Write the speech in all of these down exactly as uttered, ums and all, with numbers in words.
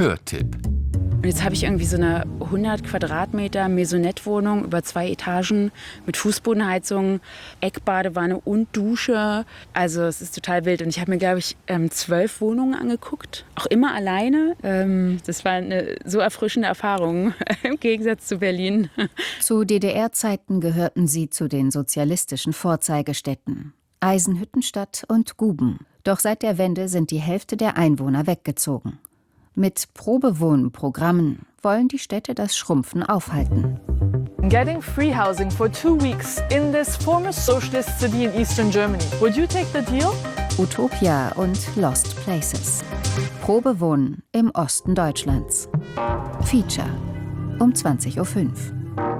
Hörtipp. Und jetzt habe ich irgendwie so eine hundert Quadratmeter Maisonette-Wohnung über zwei Etagen mit Fußbodenheizung, Eckbadewanne und Dusche. Also es ist total wild. Und ich habe mir, glaube ich, ähm, zwölf Wohnungen angeguckt. Auch immer alleine. Ähm, das war eine so erfrischende Erfahrung im Gegensatz zu Berlin. Zu D D R-Zeiten gehörten sie zu den sozialistischen Vorzeigestädten. Eisenhüttenstadt und Guben. Doch seit der Wende sind die Hälfte der Einwohner weggezogen. Mit Probewohnprogrammen wollen die Städte das Schrumpfen aufhalten. Getting free housing for two weeks in this former socialist city in Eastern Germany. Would you take the deal? Utopia und Lost Places. Probewohnen im Osten Deutschlands. Feature um zwanzig Uhr fünf.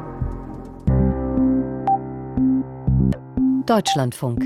Deutschlandfunk.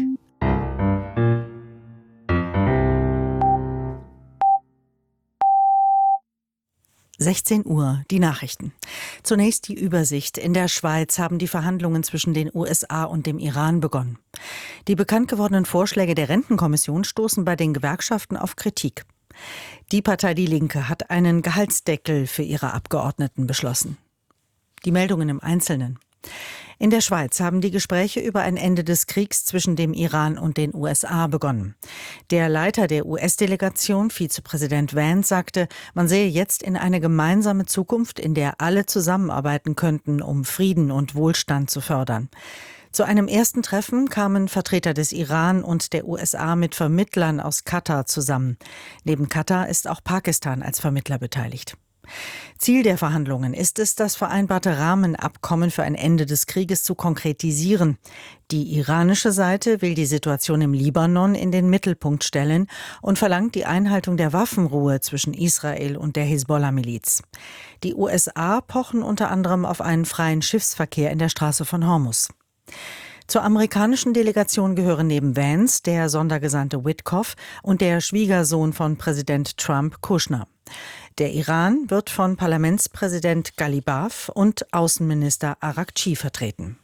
sechzehn Uhr, die Nachrichten. Zunächst die Übersicht. In der Schweiz haben die Verhandlungen zwischen den U S A und dem Iran begonnen. Die bekannt gewordenen Vorschläge der Rentenkommission stoßen bei den Gewerkschaften auf Kritik. Die Partei Die Linke hat einen Gehaltsdeckel für ihre Abgeordneten beschlossen. Die Meldungen im Einzelnen. In der Schweiz haben die Gespräche über ein Ende des Kriegs zwischen dem Iran und den U S A begonnen. Der Leiter der U S-Delegation, Vizepräsident Vance, sagte, man sehe jetzt in eine gemeinsame Zukunft, in der alle zusammenarbeiten könnten, um Frieden und Wohlstand zu fördern. Zu einem ersten Treffen kamen Vertreter des Iran und der U S A mit Vermittlern aus Katar zusammen. Neben Katar ist auch Pakistan als Vermittler beteiligt. Ziel der Verhandlungen ist es, das vereinbarte Rahmenabkommen für ein Ende des Krieges zu konkretisieren. Die iranische Seite will die Situation im Libanon in den Mittelpunkt stellen und verlangt die Einhaltung der Waffenruhe zwischen Israel und der Hisbollah-Miliz. Die U S A pochen unter anderem auf einen freien Schiffsverkehr in der Straße von Hormuz. Zur amerikanischen Delegation gehören neben Vance der Sondergesandte Witkoff und der Schwiegersohn von Präsident Trump, Kushner. Der Iran wird von Parlamentspräsident Ghalibaf und Außenminister Araghchi vertreten.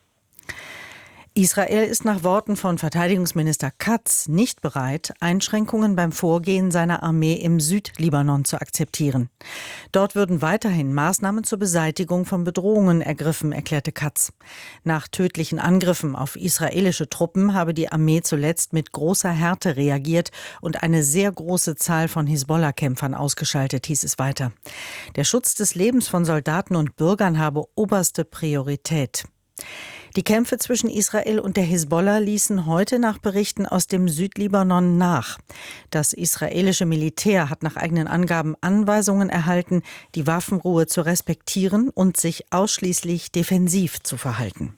Israel ist nach Worten von Verteidigungsminister Katz nicht bereit, Einschränkungen beim Vorgehen seiner Armee im Südlibanon zu akzeptieren. Dort würden weiterhin Maßnahmen zur Beseitigung von Bedrohungen ergriffen, erklärte Katz. Nach tödlichen Angriffen auf israelische Truppen habe die Armee zuletzt mit großer Härte reagiert und eine sehr große Zahl von Hisbollah-Kämpfern ausgeschaltet, hieß es weiter. Der Schutz des Lebens von Soldaten und Bürgern habe oberste Priorität. Die Kämpfe zwischen Israel und der Hisbollah ließen heute nach Berichten aus dem Südlibanon nach. Das israelische Militär hat nach eigenen Angaben Anweisungen erhalten, die Waffenruhe zu respektieren und sich ausschließlich defensiv zu verhalten.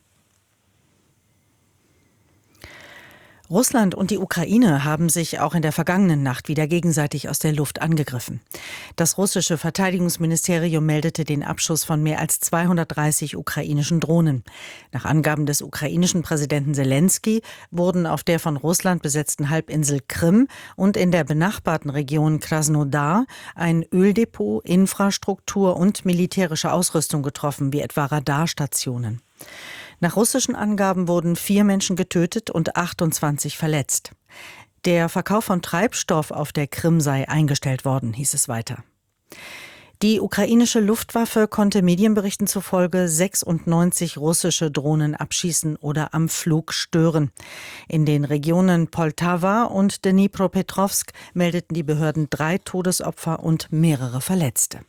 Russland und die Ukraine haben sich auch in der vergangenen Nacht wieder gegenseitig aus der Luft angegriffen. Das russische Verteidigungsministerium meldete den Abschuss von mehr als zweihundertdreißig ukrainischen Drohnen. Nach Angaben des ukrainischen Präsidenten Selenskyj wurden auf der von Russland besetzten Halbinsel Krim und in der benachbarten Region Krasnodar ein Öldepot, Infrastruktur und militärische Ausrüstung getroffen, wie etwa Radarstationen. Nach russischen Angaben wurden vier Menschen getötet und achtundzwanzig verletzt. Der Verkauf von Treibstoff auf der Krim sei eingestellt worden, hieß es weiter. Die ukrainische Luftwaffe konnte Medienberichten zufolge sechsundneunzig russische Drohnen abschießen oder am Flug stören. In den Regionen Poltawa und Dnipropetrovsk meldeten die Behörden drei Todesopfer und mehrere Verletzte.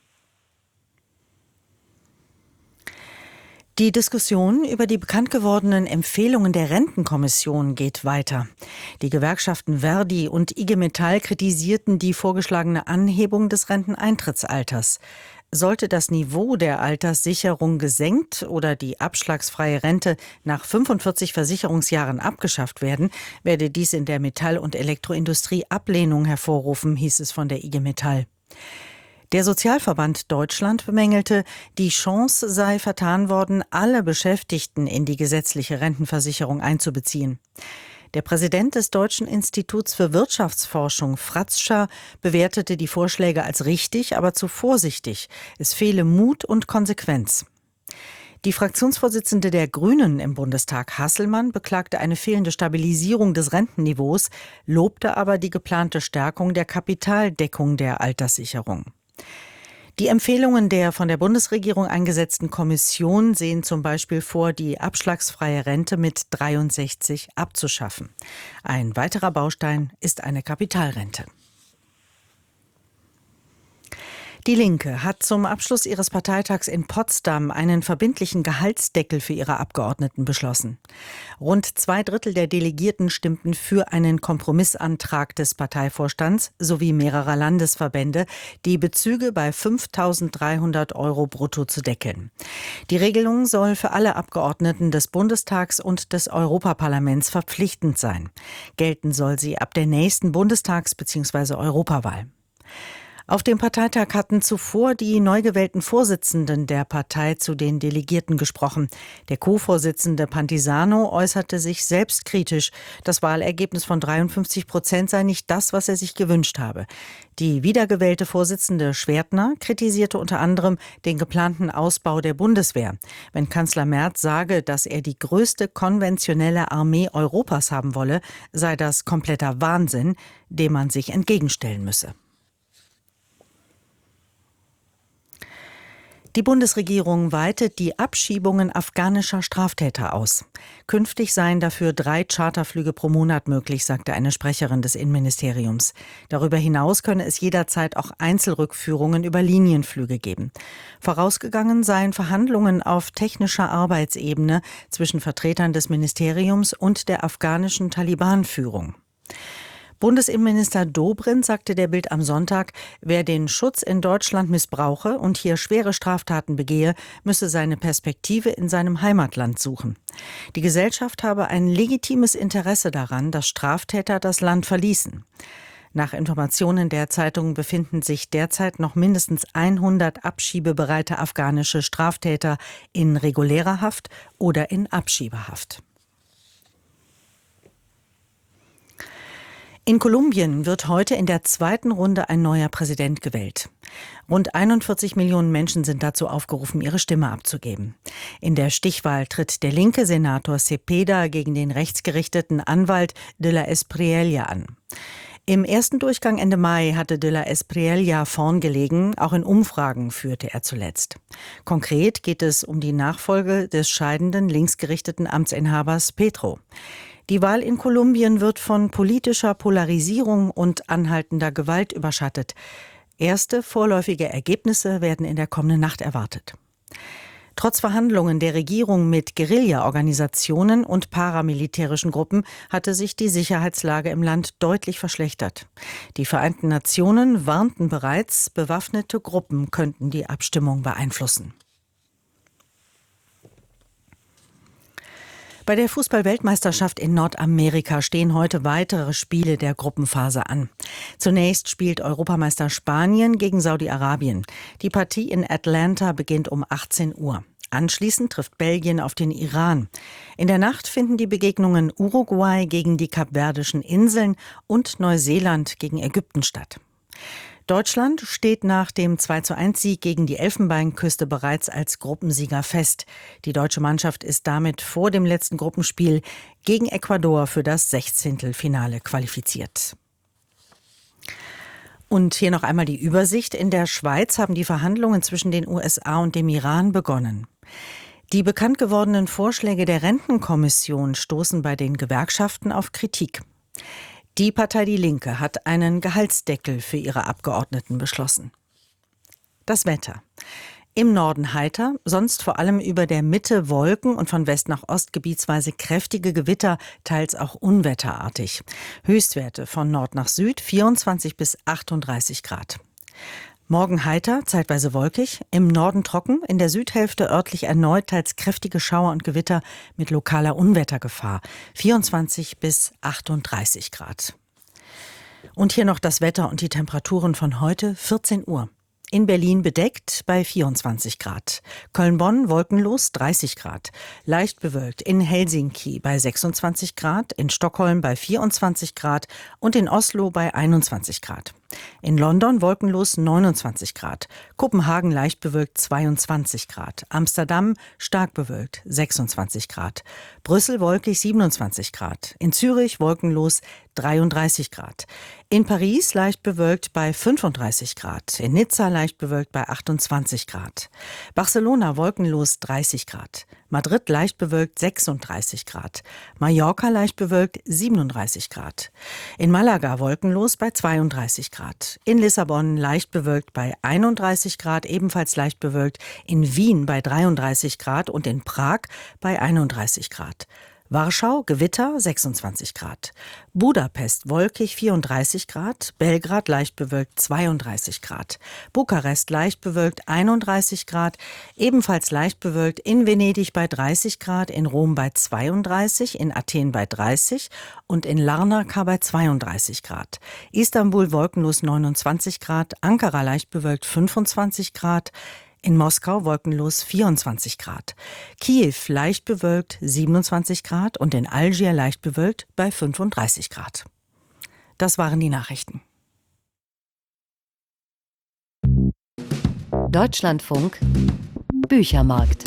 Die Diskussion über die bekannt gewordenen Empfehlungen der Rentenkommission geht weiter. Die Gewerkschaften Verdi und I G Metall kritisierten die vorgeschlagene Anhebung des Renteneintrittsalters. Sollte das Niveau der Alterssicherung gesenkt oder die abschlagsfreie Rente nach fünfundvierzig Versicherungsjahren abgeschafft werden, werde dies in der Metall- und Elektroindustrie Ablehnung hervorrufen, hieß es von der I G Metall. Der Sozialverband Deutschland bemängelte, die Chance sei vertan worden, alle Beschäftigten in die gesetzliche Rentenversicherung einzubeziehen. Der Präsident des Deutschen Instituts für Wirtschaftsforschung, Fratzscher, bewertete die Vorschläge als richtig, aber zu vorsichtig. Es fehle Mut und Konsequenz. Die Fraktionsvorsitzende der Grünen im Bundestag, Hasselmann, beklagte eine fehlende Stabilisierung des Rentenniveaus, lobte aber die geplante Stärkung der Kapitaldeckung der Alterssicherung. Die Empfehlungen der von der Bundesregierung eingesetzten Kommission sehen zum Beispiel vor, die abschlagsfreie Rente mit dreiundsechzig abzuschaffen. Ein weiterer Baustein ist eine Kapitalrente. Die Linke hat zum Abschluss ihres Parteitags in Potsdam einen verbindlichen Gehaltsdeckel für ihre Abgeordneten beschlossen. Rund zwei Drittel der Delegierten stimmten für einen Kompromissantrag des Parteivorstands sowie mehrerer Landesverbände, die Bezüge bei fünftausenddreihundert Euro brutto zu deckeln. Die Regelung soll für alle Abgeordneten des Bundestags und des Europaparlaments verpflichtend sein. Gelten soll sie ab der nächsten Bundestags- bzw. Europawahl. Auf dem Parteitag hatten zuvor die neu gewählten Vorsitzenden der Partei zu den Delegierten gesprochen. Der Co-Vorsitzende Pantisano äußerte sich selbstkritisch. Das Wahlergebnis von dreiundfünfzig Prozent sei nicht das, was er sich gewünscht habe. Die wiedergewählte Vorsitzende Schwertner kritisierte unter anderem den geplanten Ausbau der Bundeswehr. Wenn Kanzler Merz sage, dass er die größte konventionelle Armee Europas haben wolle, sei das kompletter Wahnsinn, dem man sich entgegenstellen müsse. Die Bundesregierung weitet die Abschiebungen afghanischer Straftäter aus. Künftig seien dafür drei Charterflüge pro Monat möglich, sagte eine Sprecherin des Innenministeriums. Darüber hinaus könne es jederzeit auch Einzelrückführungen über Linienflüge geben. Vorausgegangen seien Verhandlungen auf technischer Arbeitsebene zwischen Vertretern des Ministeriums und der afghanischen Taliban-Führung. Bundesinnenminister Dobrindt sagte der Bild am Sonntag, wer den Schutz in Deutschland missbrauche und hier schwere Straftaten begehe, müsse seine Perspektive in seinem Heimatland suchen. Die Gesellschaft habe ein legitimes Interesse daran, dass Straftäter das Land verließen. Nach Informationen der Zeitung befinden sich derzeit noch mindestens hundert abschiebebereite afghanische Straftäter in regulärer Haft oder in Abschiebehaft. In Kolumbien wird heute in der zweiten Runde ein neuer Präsident gewählt. Rund einundvierzig Millionen Menschen sind dazu aufgerufen, ihre Stimme abzugeben. In der Stichwahl tritt der linke Senator Cepeda gegen den rechtsgerichteten Anwalt de la Espriella an. Im ersten Durchgang Ende Mai hatte de la Espriella vorn gelegen, auch in Umfragen führte er zuletzt. Konkret geht es um die Nachfolge des scheidenden linksgerichteten Amtsinhabers Petro. Die Wahl in Kolumbien wird von politischer Polarisierung und anhaltender Gewalt überschattet. Erste vorläufige Ergebnisse werden in der kommenden Nacht erwartet. Trotz Verhandlungen der Regierung mit Guerilla-Organisationen und paramilitärischen Gruppen hatte sich die Sicherheitslage im Land deutlich verschlechtert. Die Vereinten Nationen warnten bereits, bewaffnete Gruppen könnten die Abstimmung beeinflussen. Bei der Fußball-Weltmeisterschaft in Nordamerika stehen heute weitere Spiele der Gruppenphase an. Zunächst spielt Europameister Spanien gegen Saudi-Arabien. Die Partie in Atlanta beginnt um achtzehn Uhr. Anschließend trifft Belgien auf den Iran. In der Nacht finden die Begegnungen Uruguay gegen die Kapverdischen Inseln und Neuseeland gegen Ägypten statt. Deutschland steht nach dem zwei zu eins Sieg gegen die Elfenbeinküste bereits als Gruppensieger fest. Die deutsche Mannschaft ist damit vor dem letzten Gruppenspiel gegen Ecuador für das Sechzehntelfinale qualifiziert. Und hier noch einmal die Übersicht. In der Schweiz haben die Verhandlungen zwischen den U S A und dem Iran begonnen. Die bekannt gewordenen Vorschläge der Rentenkommission stoßen bei den Gewerkschaften auf Kritik. Die Partei Die Linke hat einen Gehaltsdeckel für ihre Abgeordneten beschlossen. Das Wetter. Im Norden heiter, sonst vor allem über der Mitte Wolken und von West nach Ost gebietsweise kräftige Gewitter, teils auch unwetterartig. Höchstwerte von Nord nach Süd vierundzwanzig bis achtunddreißig Grad. Morgen heiter, zeitweise wolkig, im Norden trocken, in der Südhälfte örtlich erneut teils kräftige Schauer und Gewitter mit lokaler Unwettergefahr, vierundzwanzig bis achtunddreißig Grad. Und hier noch das Wetter und die Temperaturen von heute, vierzehn Uhr. In Berlin bedeckt bei vierundzwanzig Grad. Köln-Bonn wolkenlos dreißig Grad. Leicht bewölkt in Helsinki bei sechsundzwanzig Grad, in Stockholm bei vierundzwanzig Grad und in Oslo bei einundzwanzig Grad. In London wolkenlos neunundzwanzig Grad, Kopenhagen leicht bewölkt zweiundzwanzig Grad, Amsterdam stark bewölkt sechsundzwanzig Grad, Brüssel wolkig siebenundzwanzig Grad, in Zürich wolkenlos dreiunddreißig Grad, in Paris leicht bewölkt bei fünfunddreißig Grad, in Nizza leicht bewölkt bei achtundzwanzig Grad, Barcelona wolkenlos dreißig Grad, Madrid leicht bewölkt sechsunddreißig Grad, Mallorca leicht bewölkt siebenunddreißig Grad, in Malaga wolkenlos bei zweiunddreißig Grad, in Lissabon leicht bewölkt bei einunddreißig Grad, ebenfalls leicht bewölkt, in Wien bei dreiunddreißig Grad und in Prag bei einunddreißig Grad. Warschau Gewitter sechsundzwanzig Grad, Budapest wolkig vierunddreißig Grad, Belgrad leicht bewölkt zweiunddreißig Grad, Bukarest leicht bewölkt einunddreißig Grad, ebenfalls leicht bewölkt in Venedig bei dreißig Grad, in Rom bei zweiunddreißig, in Athen bei dreißig und in Larnaca bei zweiunddreißig Grad. Istanbul wolkenlos neunundzwanzig Grad, Ankara leicht bewölkt fünfundzwanzig Grad, in Moskau wolkenlos vierundzwanzig Grad, Kiew leicht bewölkt siebenundzwanzig Grad und in Algier leicht bewölkt bei fünfunddreißig Grad. Das waren die Nachrichten. Deutschlandfunk Büchermarkt.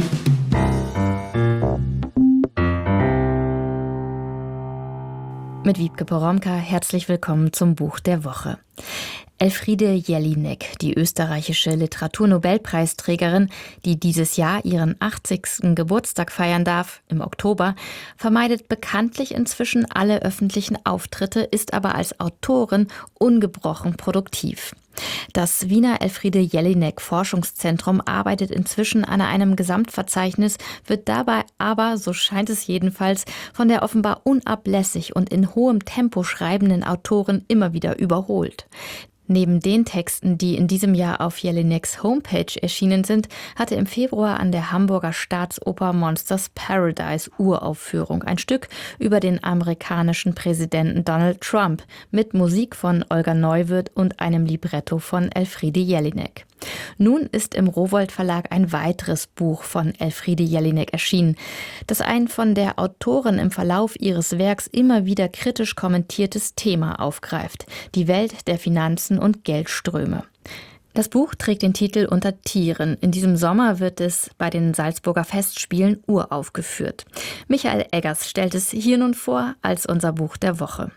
Mit Wiebke Poromka herzlich willkommen zum Buch der Woche. Elfriede Jelinek, die österreichische Literaturnobelpreisträgerin, die dieses Jahr ihren achtzigsten Geburtstag feiern darf, im Oktober, vermeidet bekanntlich inzwischen alle öffentlichen Auftritte, ist aber als Autorin ungebrochen produktiv. Das Wiener Elfriede Jelinek Forschungszentrum arbeitet inzwischen an einem Gesamtverzeichnis, wird dabei aber, so scheint es jedenfalls, von der offenbar unablässig und in hohem Tempo schreibenden Autorin immer wieder überholt. Neben den Texten, die in diesem Jahr auf Jelineks Homepage erschienen sind, hatte im Februar an der Hamburger Staatsoper Monsters Paradise Uraufführung ein Stück über den amerikanischen Präsidenten Donald Trump mit Musik von Olga Neuwirth und einem Libretto von Elfriede Jelinek. Nun ist im Rowohlt Verlag ein weiteres Buch von Elfriede Jelinek erschienen, das ein von der Autorin im Verlauf ihres Werks immer wieder kritisch kommentiertes Thema aufgreift: die Welt der Finanzen und Geldströme. Das Buch trägt den Titel Unter Tieren. In diesem Sommer wird es bei den Salzburger Festspielen uraufgeführt. Michael Eggers stellt es hier nun vor als unser Buch der Woche.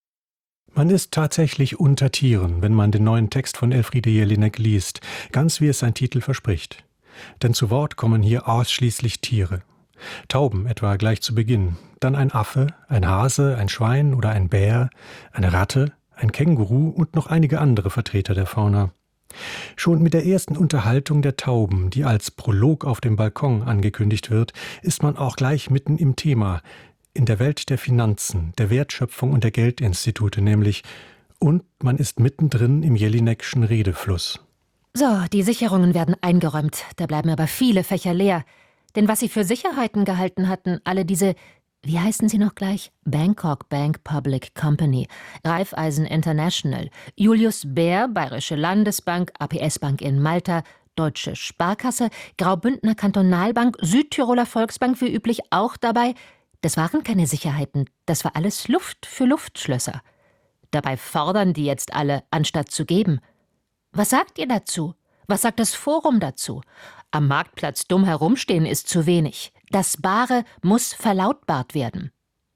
Man ist tatsächlich unter Tieren, wenn man den neuen Text von Elfriede Jelinek liest, ganz wie es sein Titel verspricht. Denn zu Wort kommen hier ausschließlich Tiere. Tauben etwa gleich zu Beginn, dann ein Affe, ein Hase, ein Schwein oder ein Bär, eine Ratte, ein Känguru und noch einige andere Vertreter der Fauna. Schon mit der ersten Unterhaltung der Tauben, die als Prolog auf dem Balkon angekündigt wird, ist man auch gleich mitten im Thema, in der Welt der Finanzen, der Wertschöpfung und der Geldinstitute nämlich. Und man ist mittendrin im Jelinekschen Redefluss. So, die Sicherungen werden eingeräumt. Da bleiben aber viele Fächer leer. Denn was sie für Sicherheiten gehalten hatten, alle diese, wie heißen sie noch gleich? Bangkok Bank Public Company, Raiffeisen International, Julius Baer, Bayerische Landesbank, A P S Bank in Malta, Deutsche Sparkasse, Graubündner Kantonalbank, Südtiroler Volksbank wie üblich auch dabei. Das waren keine Sicherheiten, das war alles Luft für Luftschlösser. Dabei fordern die jetzt alle, anstatt zu geben. Was sagt ihr dazu? Was sagt das Forum dazu? Am Marktplatz dumm herumstehen ist zu wenig. Das Bare muss verlautbart werden.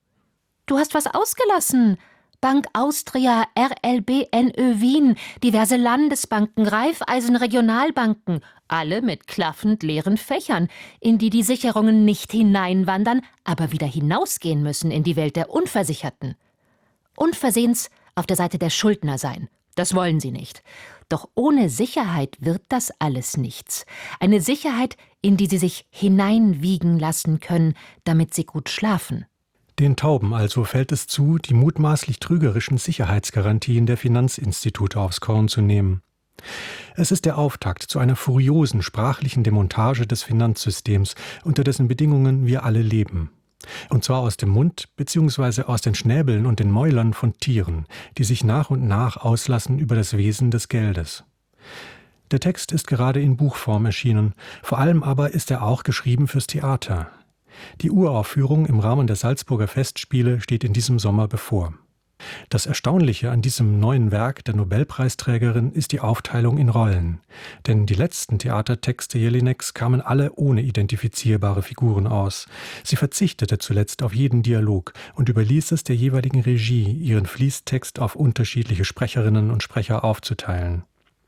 Du hast was ausgelassen. Bank Austria, R L B, N Ö Wien, diverse Landesbanken, Raiffeisen, Regionalbanken, alle mit klaffend leeren Fächern, in die die Sicherungen nicht hineinwandern, aber wieder hinausgehen müssen in die Welt der Unversicherten. Unversehens auf der Seite der Schuldner sein. Das wollen sie nicht. Doch ohne Sicherheit wird das alles nichts. Eine Sicherheit, in die sie sich hineinwiegen lassen können, damit sie gut schlafen. Den Tauben also fällt es zu, die mutmaßlich trügerischen Sicherheitsgarantien der Finanzinstitute aufs Korn zu nehmen. Es ist der Auftakt zu einer furiosen sprachlichen Demontage des Finanzsystems, unter dessen Bedingungen wir alle leben. Und zwar aus dem Mund bzw. aus den Schnäbeln und den Mäulern von Tieren, die sich nach und nach auslassen über das Wesen des Geldes. Der Text ist gerade in Buchform erschienen, vor allem aber ist er auch geschrieben fürs Theater. Die Uraufführung im Rahmen der Salzburger Festspiele steht in diesem Sommer bevor. Das Erstaunliche an diesem neuen Werk der Nobelpreisträgerin ist die Aufteilung in Rollen. Denn die letzten Theatertexte Jelineks kamen alle ohne identifizierbare Figuren aus. Sie verzichtete zuletzt auf jeden Dialog und überließ es der jeweiligen Regie, ihren Fließtext auf unterschiedliche Sprecherinnen und Sprecher aufzuteilen.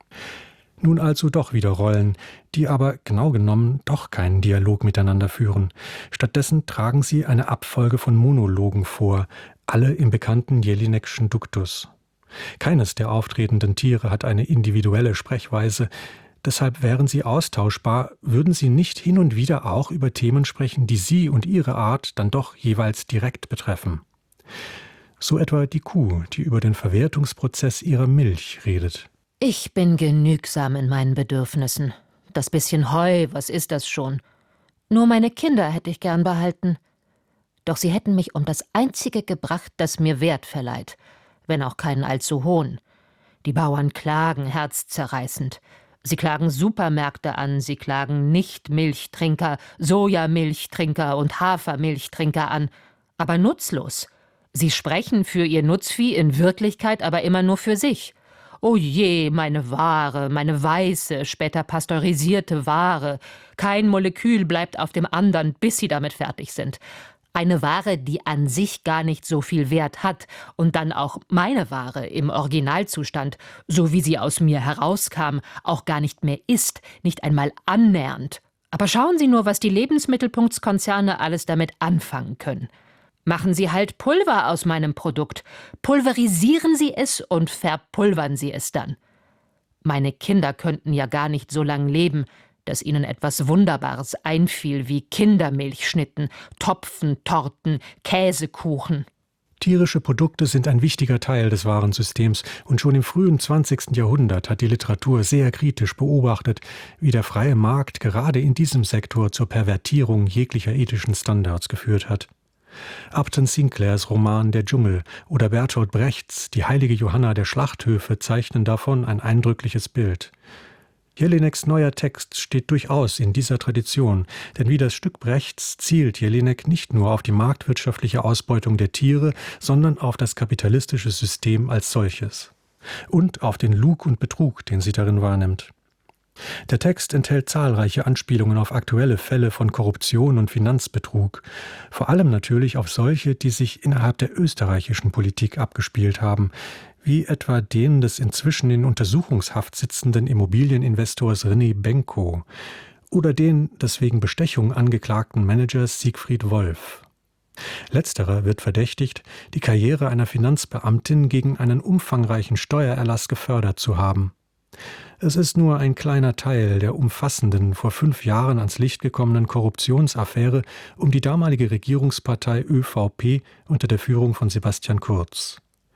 Nun also doch wieder Rollen, die aber genau genommen doch keinen Dialog miteinander führen. Stattdessen tragen sie eine Abfolge von Monologen vor, alle im bekannten Jelinekschen Duktus. Keines der auftretenden Tiere hat eine individuelle Sprechweise, deshalb wären sie austauschbar, würden sie nicht hin und wieder auch über Themen sprechen, die sie und ihre Art dann doch jeweils direkt betreffen. So etwa die Kuh, die über den Verwertungsprozess ihrer Milch redet. Ich bin genügsam in meinen Bedürfnissen. Das bisschen Heu, was ist das schon? Nur meine Kinder hätte ich gern behalten. Doch sie hätten mich um das Einzige gebracht, das mir Wert verleiht, wenn auch keinen allzu hohen. Die Bauern klagen herzzerreißend. Sie klagen Supermärkte an, sie klagen Nicht-Milchtrinker, Sojamilchtrinker und Hafermilchtrinker an. Aber nutzlos. Sie sprechen für ihr Nutzvieh, in Wirklichkeit aber immer nur für sich. Oh je, meine Ware, meine weiße, später pasteurisierte Ware. Kein Molekül bleibt auf dem anderen, bis sie damit fertig sind. Eine Ware, die an sich gar nicht so viel Wert hat und dann auch meine Ware im Originalzustand, so wie sie aus mir herauskam, auch gar nicht mehr ist, nicht einmal annähernd. Aber schauen Sie nur, was die Lebensmittelpunktskonzerne alles damit anfangen können. Machen Sie halt Pulver aus meinem Produkt, pulverisieren Sie es und verpulvern Sie es dann. Meine Kinder könnten ja gar nicht so lang leben, dass ihnen etwas Wunderbares einfiel wie Kindermilchschnitten, Topfentorten, Käsekuchen. Tierische Produkte sind ein wichtiger Teil des Warensystems und schon im frühen zwanzigsten Jahrhundert hat die Literatur sehr kritisch beobachtet, wie der freie Markt gerade in diesem Sektor zur Pervertierung jeglicher ethischen Standards geführt hat. Upton Sinclairs Roman Der Dschungel oder Bertolt Brechts Die heilige Johanna der Schlachthöfe zeichnen davon ein eindrückliches Bild. Jelineks neuer Text steht durchaus in dieser Tradition, denn wie das Stück Brechts zielt Jelinek nicht nur auf die marktwirtschaftliche Ausbeutung der Tiere, sondern auf das kapitalistische System als solches. Und auf den Lug und Betrug, den sie darin wahrnimmt. Der Text enthält zahlreiche Anspielungen auf aktuelle Fälle von Korruption und Finanzbetrug, vor allem natürlich auf solche, die sich innerhalb der österreichischen Politik abgespielt haben, wie etwa den des inzwischen in Untersuchungshaft sitzenden Immobilieninvestors René Benko oder den des wegen Bestechung angeklagten Managers Siegfried Wolf. Letzterer wird verdächtigt, die Karriere einer Finanzbeamtin gegen einen umfangreichen Steuererlass gefördert zu haben. Es ist nur ein kleiner Teil der umfassenden, vor fünf Jahren ans Licht gekommenen Korruptionsaffäre um die damalige Regierungspartei ÖVP unter der Führung von Sebastian Kurz.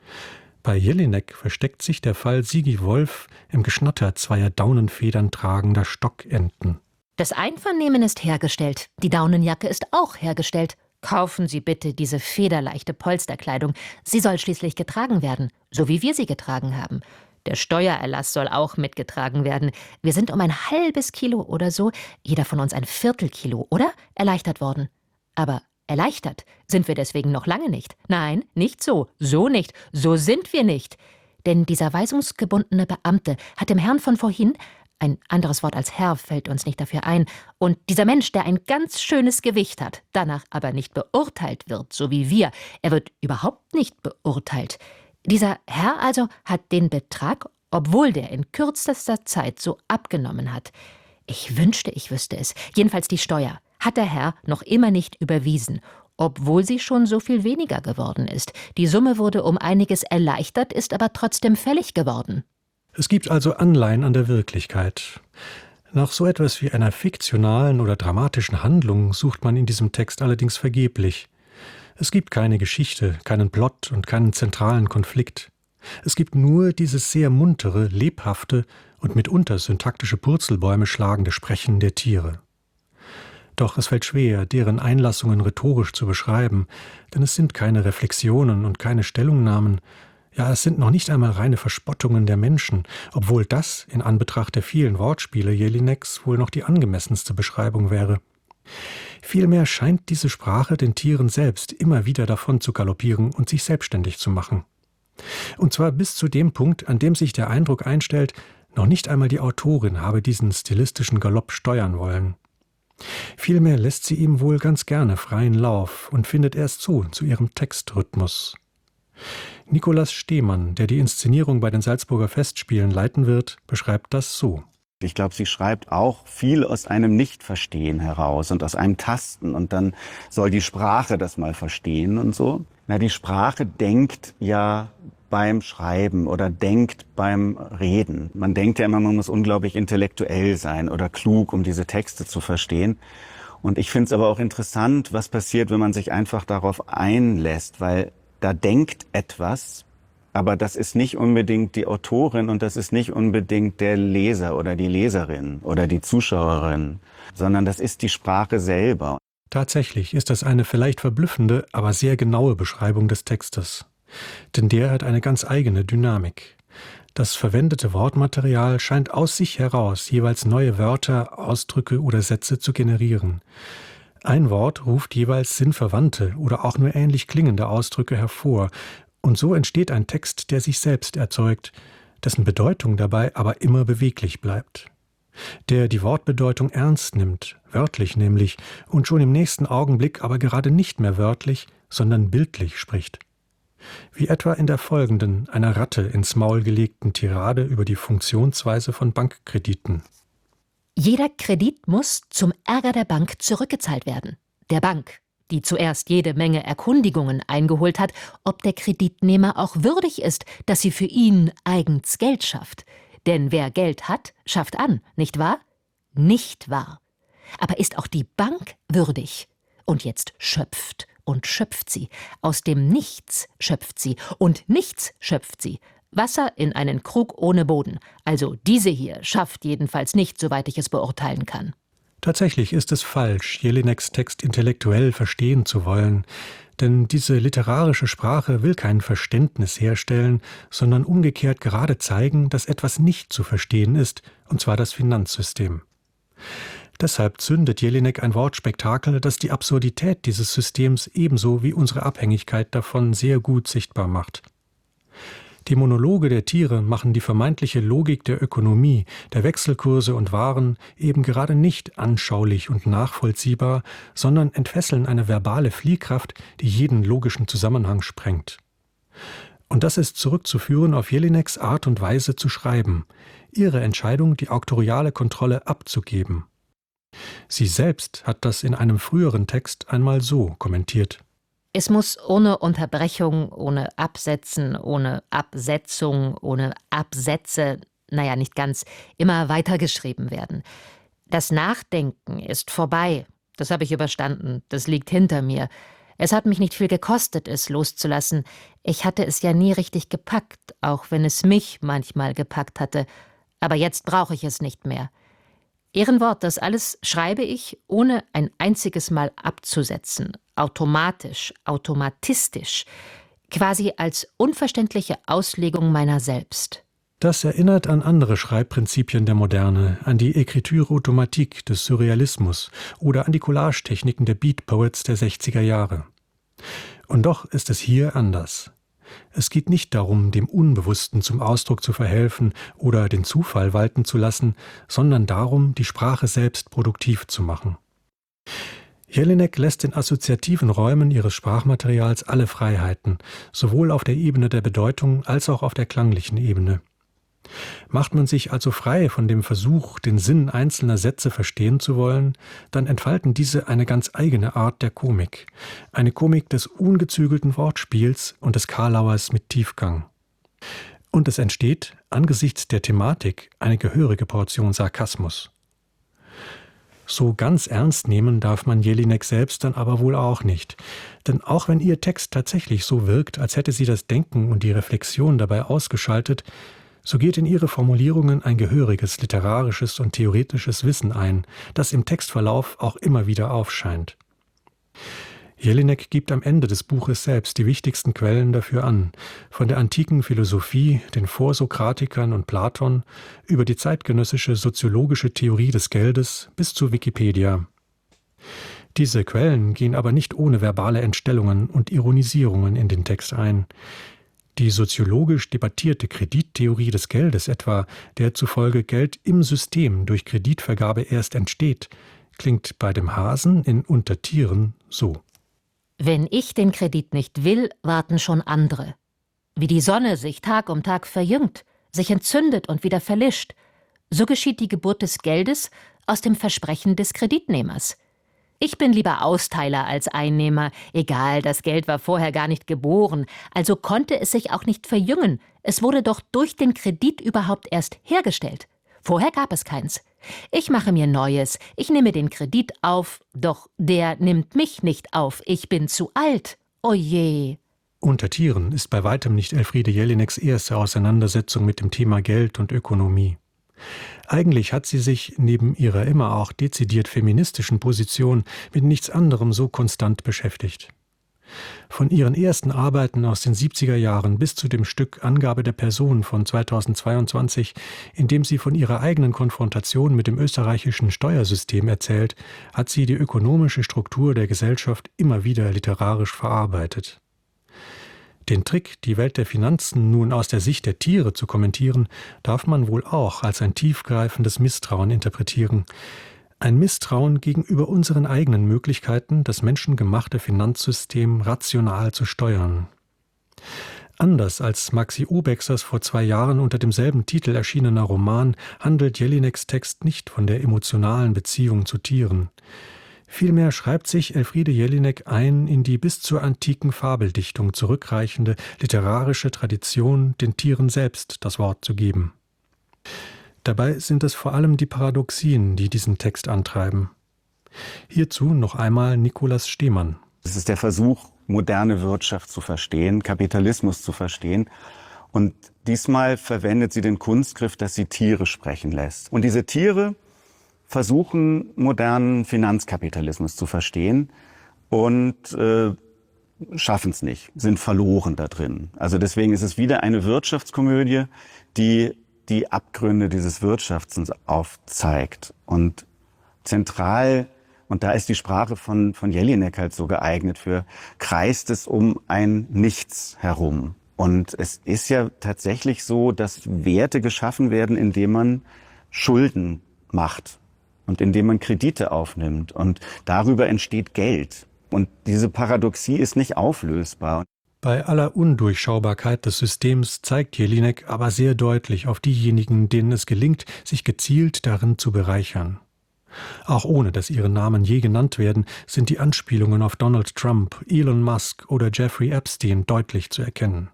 Bei Jelinek versteckt sich der Fall Sigi Wolf im Geschnatter zweier Daunenfedern tragender Stockenten. Das Einvernehmen ist hergestellt, die Daunenjacke ist auch hergestellt. Kaufen Sie bitte diese federleichte Polsterkleidung. Sie soll schließlich getragen werden, so wie wir sie getragen haben. Der Steuererlass soll auch mitgetragen werden. Wir sind um ein halbes Kilo oder so, jeder von uns ein Viertelkilo, oder? Erleichtert worden. Aber erleichtert sind wir deswegen noch lange nicht. Nein, nicht so, so nicht, so sind wir nicht. Denn dieser weisungsgebundene Beamte hat dem Herrn von vorhin, ein anderes Wort als Herr fällt uns nicht dafür ein, und dieser Mensch, der ein ganz schönes Gewicht hat, danach aber nicht beurteilt wird, so wie wir, er wird überhaupt nicht beurteilt. Dieser Herr also hat den Betrag, obwohl der in kürzester Zeit so abgenommen hat. Ich wünschte, ich wüsste es. Jedenfalls die Steuer hat der Herr noch immer nicht überwiesen, obwohl sie schon so viel weniger geworden ist. Die Summe wurde um einiges erleichtert, ist aber trotzdem fällig geworden. Es gibt also Anleihen an der Wirklichkeit. Nach so etwas wie einer fiktionalen oder dramatischen Handlung sucht man in diesem Text allerdings vergeblich. Es gibt keine Geschichte, keinen Plot und keinen zentralen Konflikt. Es gibt nur dieses sehr muntere, lebhafte und mitunter syntaktische Purzelbäume schlagende Sprechen der Tiere. Doch es fällt schwer, deren Einlassungen rhetorisch zu beschreiben, denn es sind keine Reflexionen und keine Stellungnahmen. Ja, es sind noch nicht einmal reine Verspottungen der Menschen, obwohl das in Anbetracht der vielen Wortspiele Jelineks wohl noch die angemessenste Beschreibung wäre. Vielmehr scheint diese Sprache den Tieren selbst immer wieder davon zu galoppieren und sich selbstständig zu machen. Und zwar bis zu dem Punkt, an dem sich der Eindruck einstellt, noch nicht einmal die Autorin habe diesen stilistischen Galopp steuern wollen. Vielmehr lässt sie ihm wohl ganz gerne freien Lauf und findet erst so zu ihrem Textrhythmus. Nikolaus Stehmann, der die Inszenierung bei den Salzburger Festspielen leiten wird, beschreibt das so. Ich glaube, sie schreibt auch viel aus einem Nichtverstehen heraus und aus einem Tasten. Und dann soll die Sprache das mal verstehen und so. Na, die Sprache denkt ja beim Schreiben oder denkt beim Reden. Man denkt ja immer, man muss unglaublich intellektuell sein oder klug, um diese Texte zu verstehen. Und ich finde es aber auch interessant, was passiert, wenn man sich einfach darauf einlässt, weil da denkt etwas, aber das ist nicht unbedingt die Autorin und das ist nicht unbedingt der Leser oder die Leserin oder die Zuschauerin, sondern das ist die Sprache selber. Tatsächlich ist das eine vielleicht verblüffende, aber sehr genaue Beschreibung des Textes. Denn der hat eine ganz eigene Dynamik. Das verwendete Wortmaterial scheint aus sich heraus jeweils neue Wörter, Ausdrücke oder Sätze zu generieren. Ein Wort ruft jeweils sinnverwandte oder auch nur ähnlich klingende Ausdrücke hervor, und so entsteht ein Text, der sich selbst erzeugt, dessen Bedeutung dabei aber immer beweglich bleibt. Der die Wortbedeutung ernst nimmt, wörtlich nämlich, und schon im nächsten Augenblick aber gerade nicht mehr wörtlich, sondern bildlich spricht. Wie etwa in der folgenden, einer Ratte ins Maul gelegten Tirade über die Funktionsweise von Bankkrediten. Jeder Kredit muss zum Ärger der Bank zurückgezahlt werden. Der Bank, die zuerst jede Menge Erkundigungen eingeholt hat, ob der Kreditnehmer auch würdig ist, dass sie für ihn eigens Geld schafft. Denn wer Geld hat, schafft an, nicht wahr? Nicht wahr. Aber ist auch die Bank würdig? Und jetzt schöpft und schöpft sie. Aus dem Nichts schöpft sie. Und nichts schöpft sie. Wasser in einen Krug ohne Boden. Also diese hier schafft jedenfalls nicht, soweit ich es beurteilen kann. Tatsächlich ist es falsch, Jelineks Text intellektuell verstehen zu wollen, denn diese literarische Sprache will kein Verständnis herstellen, sondern umgekehrt gerade zeigen, dass etwas nicht zu verstehen ist, und zwar das Finanzsystem. Deshalb zündet Jelinek ein Wortspektakel, das die Absurdität dieses Systems ebenso wie unsere Abhängigkeit davon sehr gut sichtbar macht. Die Monologe der Tiere machen die vermeintliche Logik der Ökonomie, der Wechselkurse und Waren eben gerade nicht anschaulich und nachvollziehbar, sondern entfesseln eine verbale Fliehkraft, die jeden logischen Zusammenhang sprengt. Und das ist zurückzuführen auf Jelineks Art und Weise zu schreiben, ihre Entscheidung, die auktoriale Kontrolle abzugeben. Sie selbst hat das in einem früheren Text einmal so kommentiert. Es muss ohne Unterbrechung, ohne Absetzen, ohne Absetzung, ohne Absätze, naja, nicht ganz, immer weitergeschrieben werden. Das Nachdenken ist vorbei. Das habe ich überstanden. Das liegt hinter mir. Es hat mich nicht viel gekostet, es loszulassen. Ich hatte es ja nie richtig gepackt, auch wenn es mich manchmal gepackt hatte. Aber jetzt brauche ich es nicht mehr. Ehrenwort, das alles schreibe ich, ohne ein einziges Mal abzusetzen, automatisch, automatistisch, quasi als unverständliche Auslegung meiner selbst. Das erinnert an andere Schreibprinzipien der Moderne, an die Écriture automatique des Surrealismus oder an die Collage-Techniken der Beat Poets der sechziger Jahre. Und doch ist es hier anders. Es geht nicht darum, dem Unbewussten zum Ausdruck zu verhelfen oder den Zufall walten zu lassen, sondern darum, die Sprache selbst produktiv zu machen. Jelinek lässt den assoziativen Räumen ihres Sprachmaterials alle Freiheiten, sowohl auf der Ebene der Bedeutung als auch auf der klanglichen Ebene. Macht man sich also frei von dem Versuch, den Sinn einzelner Sätze verstehen zu wollen, dann entfalten diese eine ganz eigene Art der Komik, eine Komik des ungezügelten Wortspiels und des Karlauers mit Tiefgang. Und es entsteht, angesichts der Thematik, eine gehörige Portion Sarkasmus. So ganz ernst nehmen darf man Jelinek selbst dann aber wohl auch nicht. Denn auch wenn ihr Text tatsächlich so wirkt, als hätte sie das Denken und die Reflexion dabei ausgeschaltet, so geht in ihre Formulierungen ein gehöriges literarisches und theoretisches Wissen ein, das im Textverlauf auch immer wieder aufscheint. Jelinek gibt am Ende des Buches selbst die wichtigsten Quellen dafür an, von der antiken Philosophie, den Vorsokratikern und Platon, über die zeitgenössische soziologische Theorie des Geldes bis zu Wikipedia. Diese Quellen gehen aber nicht ohne verbale Entstellungen und Ironisierungen in den Text ein. Die soziologisch debattierte Kredittheorie des Geldes etwa, der zufolge Geld im System durch Kreditvergabe erst entsteht, klingt bei dem Hasen in Unter Tieren so. Wenn ich den Kredit nicht will, warten schon andere. Wie die Sonne sich Tag um Tag verjüngt, sich entzündet und wieder verlischt, so geschieht die Geburt des Geldes aus dem Versprechen des Kreditnehmers. Ich bin lieber Austeiler als Einnehmer, egal, das Geld war vorher gar nicht geboren, also konnte es sich auch nicht verjüngen, es wurde doch durch den Kredit überhaupt erst hergestellt. Vorher gab es keins. Ich mache mir Neues, ich nehme den Kredit auf, doch der nimmt mich nicht auf, ich bin zu alt. Oje. Unter Tieren ist bei weitem nicht Elfriede Jelineks erste Auseinandersetzung mit dem Thema Geld und Ökonomie. Eigentlich hat sie sich, neben ihrer immer auch dezidiert feministischen Position, mit nichts anderem so konstant beschäftigt. Von ihren ersten Arbeiten aus den siebziger Jahren bis zu dem Stück Angabe der Person von zweitausendzweiundzwanzig, in dem sie von ihrer eigenen Konfrontation mit dem österreichischen Steuersystem erzählt, hat sie die ökonomische Struktur der Gesellschaft immer wieder literarisch verarbeitet. Den Trick, die Welt der Finanzen nun aus der Sicht der Tiere zu kommentieren, darf man wohl auch als ein tiefgreifendes Misstrauen interpretieren. Ein Misstrauen gegenüber unseren eigenen Möglichkeiten, das menschengemachte Finanzsystem rational zu steuern. Anders als Maxi Obexers vor zwei Jahren unter demselben Titel erschienener Roman handelt Jelineks Text nicht von der emotionalen Beziehung zu Tieren. Vielmehr schreibt sich Elfriede Jelinek ein in die bis zur antiken Fabeldichtung zurückreichende literarische Tradition, den Tieren selbst das Wort zu geben. Dabei sind es vor allem die Paradoxien, die diesen Text antreiben. Hierzu noch einmal Nikolaus Stehmann. Es ist der Versuch, moderne Wirtschaft zu verstehen, Kapitalismus zu verstehen. Und diesmal verwendet sie den Kunstgriff, dass sie Tiere sprechen lässt. Und diese Tiere versuchen, modernen Finanzkapitalismus zu verstehen und äh, schaffen es nicht, sind verloren da drin. Also deswegen ist es wieder eine Wirtschaftskomödie, die die Abgründe dieses Wirtschaftens aufzeigt. Und zentral, und da ist die Sprache von, von Jelinek halt so geeignet für, kreist es um ein Nichts herum. Und es ist ja tatsächlich so, dass Werte geschaffen werden, indem man Schulden macht. Und indem man Kredite aufnimmt. Und darüber entsteht Geld. Und diese Paradoxie ist nicht auflösbar. Bei aller Undurchschaubarkeit des Systems zeigt Jelinek aber sehr deutlich auf diejenigen, denen es gelingt, sich gezielt darin zu bereichern. Auch ohne dass ihre Namen je genannt werden, sind die Anspielungen auf Donald Trump, Elon Musk oder Jeffrey Epstein deutlich zu erkennen.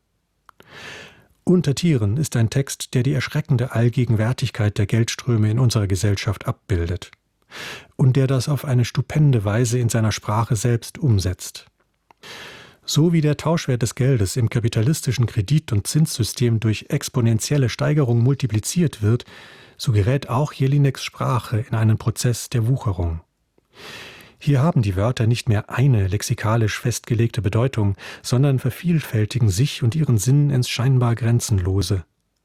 Unter Tieren ist ein Text, der die erschreckende Allgegenwärtigkeit der Geldströme in unserer Gesellschaft abbildet und der das auf eine stupende Weise in seiner Sprache selbst umsetzt. So wie der Tauschwert des Geldes im kapitalistischen Kredit- und Zinssystem durch exponentielle Steigerung multipliziert wird, so gerät auch Jelineks Sprache in einen Prozess der Wucherung. Hier haben die Wörter nicht mehr eine lexikalisch festgelegte Bedeutung, sondern vervielfältigen sich und ihren Sinn ins scheinbar Grenzenlose.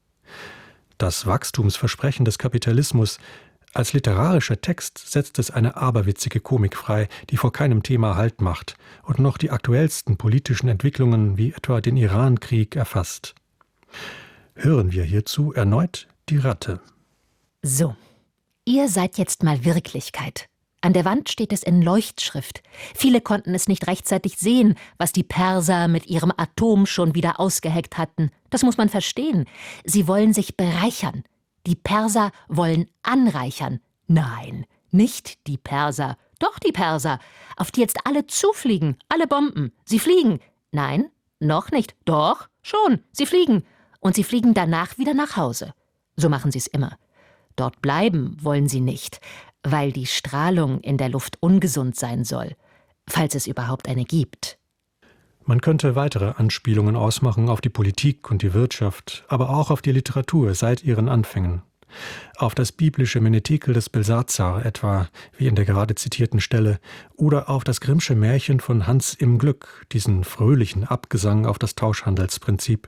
Das Wachstumsversprechen des Kapitalismus, als literarischer Text setzt es eine aberwitzige Komik frei, die vor keinem Thema Halt macht und noch die aktuellsten politischen Entwicklungen wie etwa den Irankrieg erfasst. Hören wir hierzu erneut die Ratte. So, ihr seid jetzt mal Wirklichkeit. An der Wand steht es in Leuchtschrift. Viele konnten es nicht rechtzeitig sehen, was die Perser mit ihrem Atom schon wieder ausgeheckt hatten. Das muss man verstehen. Sie wollen sich bereichern. Die Perser wollen anreichern. Nein, nicht die Perser. Doch die Perser, auf die jetzt alle zufliegen, alle Bomben. Sie fliegen. Nein, noch nicht. Doch, schon, sie fliegen. Und sie fliegen danach wieder nach Hause. So machen sie es immer. Dort bleiben wollen sie nicht, weil die Strahlung in der Luft ungesund sein soll, falls es überhaupt eine gibt. Man könnte weitere Anspielungen ausmachen auf die Politik und die Wirtschaft, aber auch auf die Literatur seit ihren Anfängen. Auf das biblische Menetekel des Belsazar etwa, wie in der gerade zitierten Stelle, oder auf das Grimmsche Märchen von Hans im Glück, diesen fröhlichen Abgesang auf das Tauschhandelsprinzip.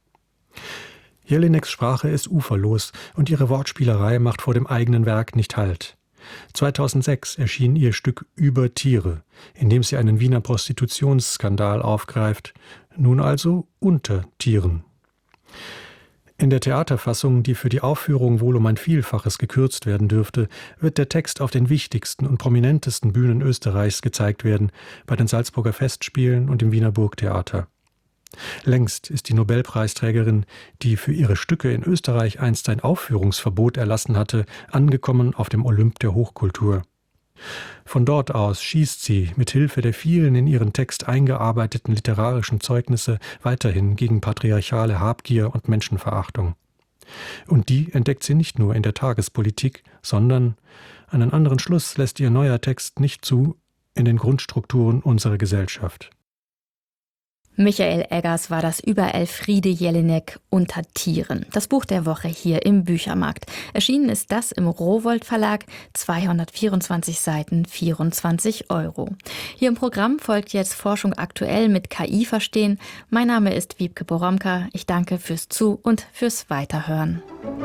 Jelineks Sprache ist uferlos und ihre Wortspielerei macht vor dem eigenen Werk nicht Halt. zweitausendsechs erschien ihr Stück Über Tiere, in dem sie einen Wiener Prostitutionsskandal aufgreift, nun also unter Tieren. In der Theaterfassung, die für die Aufführung wohl um ein Vielfaches gekürzt werden dürfte, wird der Text auf den wichtigsten und prominentesten Bühnen Österreichs gezeigt werden, bei den Salzburger Festspielen und im Wiener Burgtheater. Längst ist die Nobelpreisträgerin, die für ihre Stücke in Österreich einst ein Aufführungsverbot erlassen hatte, angekommen auf dem Olymp der Hochkultur. Von dort aus schießt sie mit Hilfe der vielen in ihren Text eingearbeiteten literarischen Zeugnisse weiterhin gegen patriarchale Habgier und Menschenverachtung. Und die entdeckt sie nicht nur in der Tagespolitik, sondern, einen anderen Schluss lässt ihr neuer Text nicht zu, in den Grundstrukturen unserer Gesellschaft. Michael Eggers war das über Elfriede Jelinek Unter Tieren. Das Buch der Woche hier im Büchermarkt. Erschienen ist das im Rowohlt Verlag, zweihundertvierundzwanzig Seiten, vierundzwanzig Euro. Hier im Programm folgt jetzt Forschung aktuell mit K I verstehen. Mein Name ist Wiebke Poromka. Ich danke fürs Zu- und fürs Weiterhören.